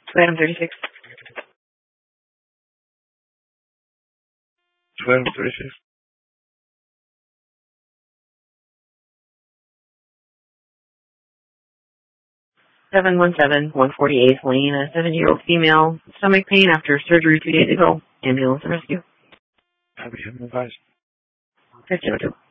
Item 36. Item 36. 717-148 Lane, a 70-year-old female, stomach pain after surgery 2 days ago. Ambulance and rescue. Have you been advised? 1502.